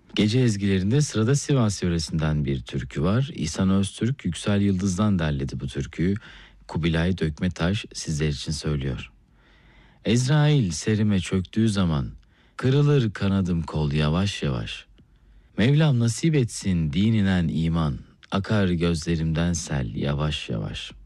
Gece ezgilerinde sırada Sivas yöresinden bir türkü var. İhsan Öztürk, Yüksel Yıldız'dan derledi bu türküyü. Kubilay Dökmetaş sizler için söylüyor. Ezrail serime çöktüğü zaman, kırılır kanadım kol yavaş yavaş. Mevlam nasip etsin dininen iman, akar gözlerimden sel yavaş yavaş.